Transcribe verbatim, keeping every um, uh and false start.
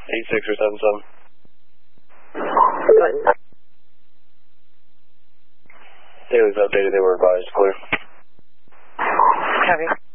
eight six or seven seven. Good. Dailies updated, they were advised, clear. Copy.